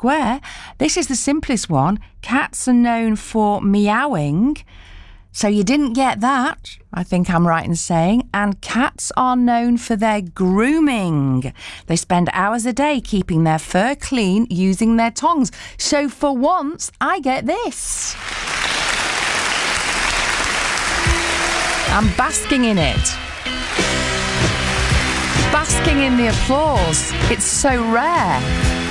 square. This is the simplest one. Cats are known for meowing. So you didn't get that, I think I'm right in saying. And cats are known for their grooming. They spend hours a day keeping their fur clean using their tongues. So for once, I get this. I'm basking in it. Basking in the applause. It's so rare.